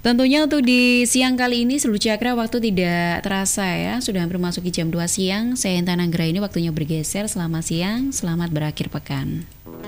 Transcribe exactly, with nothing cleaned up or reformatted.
Tentunya untuk di siang kali ini seluruh Cakra waktu tidak terasa ya. Sudah hampir memasuki jam dua siang. Saya Intan Anggra ini waktunya bergeser. Selamat siang, selamat berakhir pekan.